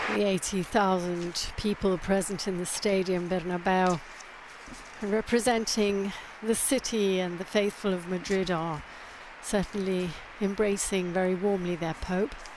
The 80,000 people present in the Stadium Bernabeu, representing the city and the faithful of Madrid, are certainly embracing very warmly their Pope.